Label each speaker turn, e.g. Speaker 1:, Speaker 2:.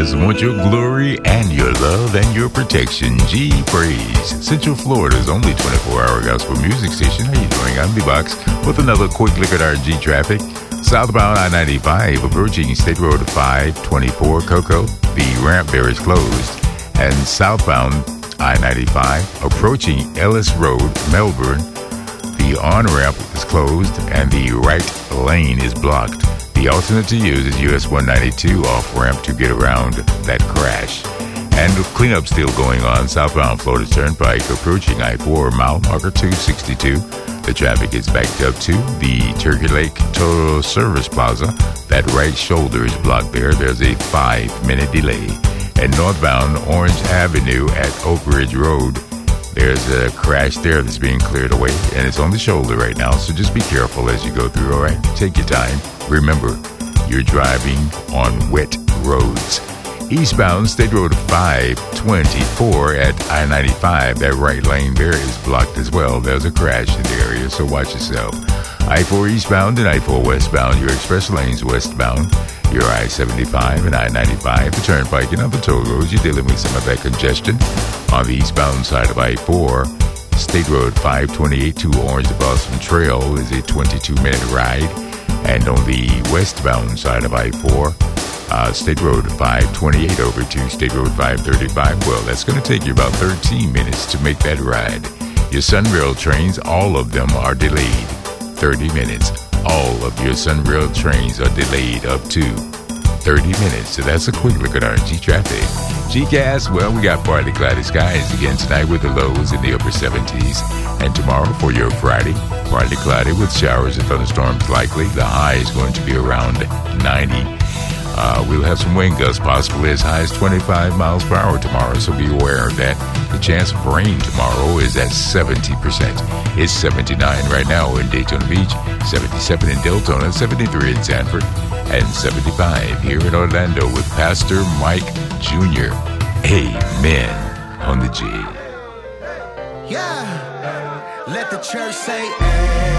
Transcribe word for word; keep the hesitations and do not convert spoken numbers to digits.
Speaker 1: Jesus want your glory and your love and your protection. G Praise, Central Florida's only twenty-four hour gospel music station. How you doing? I'm B-Box with another quick look at our G traffic. Southbound I ninety-five approaching State Road five twenty-four Cocoa. The ramp there is closed. And southbound I ninety-five approaching Ellis Road, Melbourne. The on-ramp is closed and the right lane is blocked. The alternate to use is U S one ninety-two off-ramp to get around that crash. And cleanup still going on southbound Florida Turnpike approaching I four mile marker two sixty-two. The traffic is backed up to the Turkey Lake Total Service Plaza. That right shoulder is blocked there. There's a five-minute delay. And northbound Orange Avenue at Oak Ridge Road, there's a crash there that's being cleared away, and it's on the shoulder right now, so just be careful as you go through, all right? Take your time. Remember, you're driving on wet roads. Eastbound State Road five twenty-four at I ninety-five, that right lane there is blocked as well. There's a crash in the area, so watch yourself. I four eastbound and I four westbound, your express lanes westbound, your I seventy-five and I ninety-five, the turnpike and other toll roads, you're dealing with some of that congestion. On the eastbound side of I four, State Road five twenty-eight to Orange to Boston Trail is a twenty-two minute ride. And on the westbound side of I four, uh, State Road five twenty-eight over to State Road five thirty-five, well, that's going to take you about thirteen minutes to make that ride. Your Sunrail trains, all of them are delayed. thirty minutes. All of your Sunrail trains are delayed up to thirty minutes. So that's a quick look at our G traffic. G-Gas, well, we got partly cloudy skies again tonight with the lows in the upper seventies. And tomorrow for your Friday, partly cloudy with showers and thunderstorms likely. The high is going to be around ninety. Uh, we'll have some wind gusts, possibly as high as twenty-five miles per hour tomorrow, so be aware of that. The chance of rain tomorrow is at seventy percent. It's seventy-nine right now in Daytona Beach, seventy-seven in Deltona, seventy-three in Sanford, and seventy-five here in Orlando with Pastor Mike Junior Amen on the G.
Speaker 2: Yeah, let the church say amen.